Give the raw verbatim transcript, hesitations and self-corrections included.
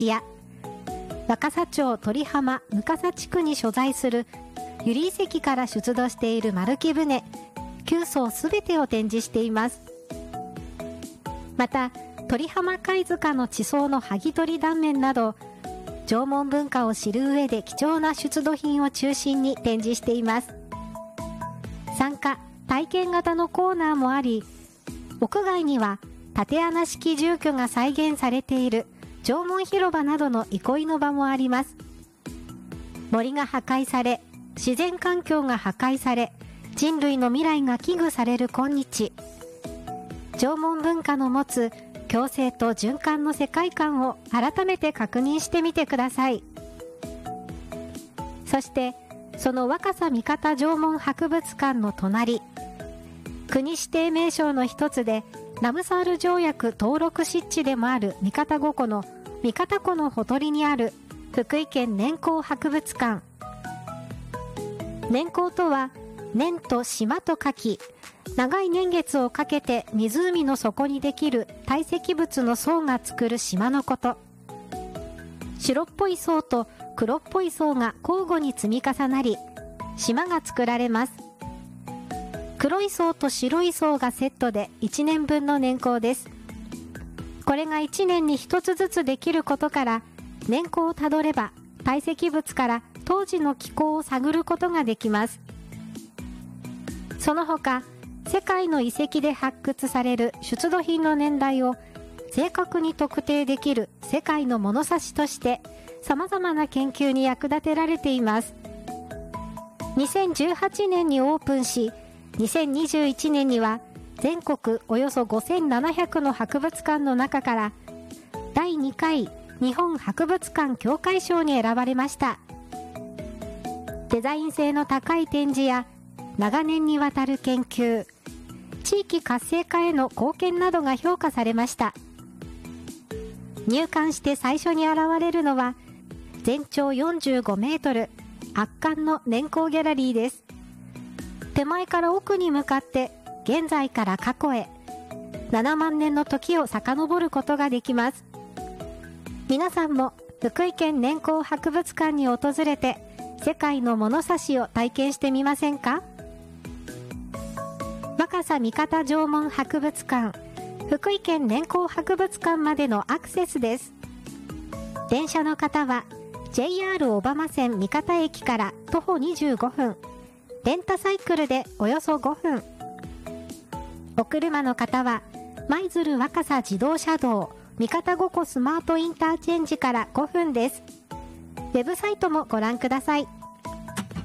いや若狭町鳥浜ぬかさ地区に所在する由利遺跡から出土している丸木舟きゅうそうすべてを展示しています。また鳥浜貝塚の地層の剥ぎ取り断面など縄文文化を知る上で貴重な出土品を中心に展示しています。参加体験型のコーナーもあり、屋外には竪穴式住居が再現されている縄文広場などの憩いの場もあります。森が破壊され自然環境が破壊され人類の未来が危惧される今日、縄文文化の持つ共生と循環の世界観を改めて確認してみてください。そしてその若狭三方縄文博物館の隣、国指定名勝の一つでラムサール条約登録湿地でもある三方五湖の三方湖のほとりにある福井県年縞博物館。年縞とは年と島と書き、長い年月をかけて湖の底にできる堆積物の層が作る島のこと。白っぽい層と黒っぽい層が交互に積み重なり島が作られます。黒い層と白い層がセットでいちねんぶんの年縞です。これがいちねんにひとつずつできることから年縞をたどれば堆積物から当時の気候を探ることができます。その他世界の遺跡で発掘される出土品の年代を正確に特定できる世界の物差しとして様々な研究に役立てられています。にせんじゅうはちねんにオープンし、にせんにじゅういちねんには全国およそごせんななひゃくの博物館の中からだいにかい日本博物館協会賞に選ばれました。デザイン性の高い展示や長年にわたる研究、地域活性化への貢献などが評価されました。入館して最初に現れるのは全長よんじゅうごメートル圧巻の年縞ギャラリーです。手前から奥に向かって現在から過去へななまんねんの時を遡ることができます。皆さんも福井県年縞博物館に訪れて世界の物差しを体験してみませんか？若狭三方縄文博物館福井県年縞博物館までのアクセスです。電車の方は ジェイアール 小浜線三方駅から徒歩にじゅうごふん、レンタサイクルでおよそごふん、お車の方は舞鶴若狭自動車道三方五湖スマートインターチェンジからごふんです。ウェブサイトもご覧ください。